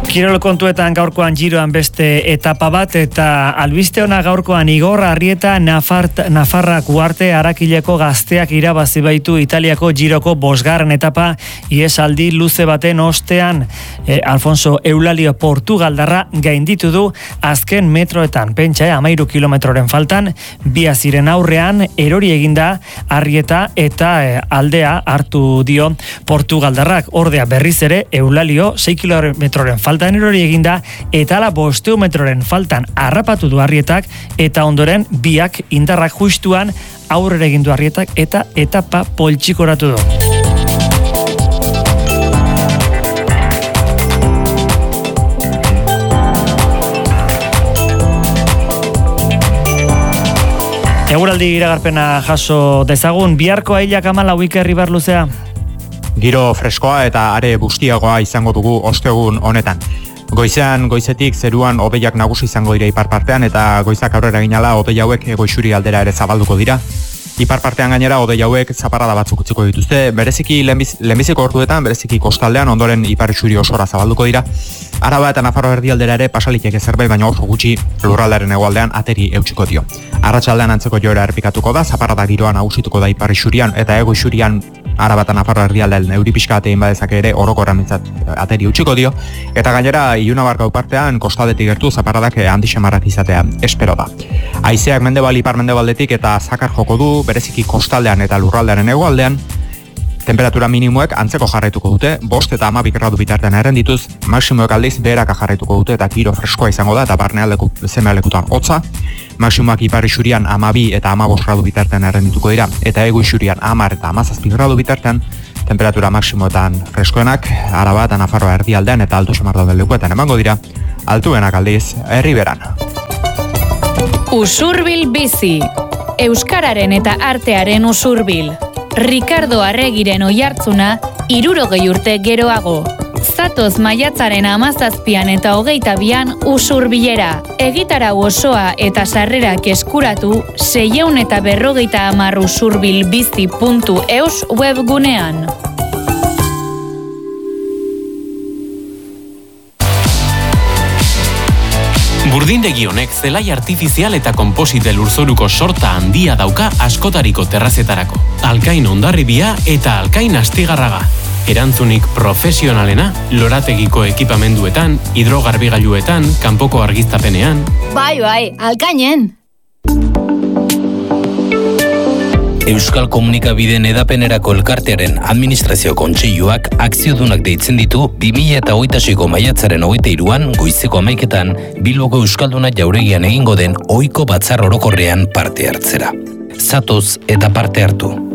Kirol kontuetan gaurkoan Giroan beste etapa bat eta albiste ona gaurkoan Igor Arrieta Nafarrak Uarte Arakileko gazteak irabazi baitu Italiako Giroko 5. etapa iesaldi luze baten ostean Alfonso Eulalio Portugaldarra gainditu du azken metroetan pentsa 13 kilometroren faltan bia ziren aurrean erori eginda Arrieta eta aldea hartu dio Portugaldarrak ordea berriz ere Eulalio 6 kilometroren faltan erori eginda eta ala 500 metroren faltan harrapatu du Arrietak eta ondoren biak indarrak justuan aurrera egin du Arrietak eta etapa poltsikoratu du. Eguraldi iragarpena jaso dezagun, biharko ailak 14 Iker luzea. Giro freskoa eta are bustiagoa izango dugu ostegun honetan. Goizetik zeruan hodeiak nagusi izango dira ipar partean eta goizak aurrera ginala hodei hauek goixuri aldera ere zabalduko dira. Ipar partean gainera hodei hauek zaparrada batzuk utziko dituzte, bereziki lehenbiziko orduetan, bereziki kostaldean ondoren ipar isuri osora zabalduko dira. Araba eta Nafarroa erdialdera ere pasalitek zerbait baina oso gutxi lurraldearen hegoaldean ateri eutsiko dio. Arratsaldean antzeko joera errepikatuko da, zaparrada giroa nagusituko da ipar isurian eta hego isurian Araba eta Nafarroa erdialdean euri pixka atein badezake ere orokorra mintzat ateri utziko dio, eta gainera Ilunabar gau partean kostaldetik gertu zaparradak handi samarrak izatea espero da. Haizeak mendebal ipar mendebaldetik eta zakar joko du, bereziki kostaldean eta lurraldearen hegoaldean. Temperatura minimoek antzeko jarraituko dute, 5 eta 12 gradu bitartean errendituz, maksimoek aldiz beheraka jarraituko dute eta giro freskoa izango da eta barnealdeku zemealekutan hotza. Maksimoak ipar isurian 12 eta 15 gradu bitartean errendituko dira, eta hego isurian 10 eta 17 gradu bitartean, temperatura maksimoetan freskoenak, Araba eta Nafarroa erdialdean eta altu samar dauden lekuetan emango dira, altuenak aldiz herriberan. Usurbil bizi, euskararen eta artearen usurbil. Ricardo Arregiren oihartzuna 60 urte geroago. Zatoz maiatzaren 17 eta 22an usurbilera. Egitarau osoa eta sarrerak eskuratu 650 usurbilbizi.eus webgunean. Burdindegi honek zelai artifizial eta konposite lurzoruko sorta handia dauka askotariko terrazetarako. Alkain Hondarribia eta Alkain Astigarraga. Erantzunik profesionalena, lorategiko ekipamenduetan, hidrogarbigailuetan, kanpoko argiztapenean. Bai, Alkainen! Euskal Komunikabideen Edapenerako Elkartearen Administrazio Kontseiluak akziodunak deitzen ditu 2026ko maiatzaren 23an goizeko 11etan Bilboko Euskalduna jauregian egingo den ohiko batzar orokorrean parte hartzera. Zatoz eta parte hartu.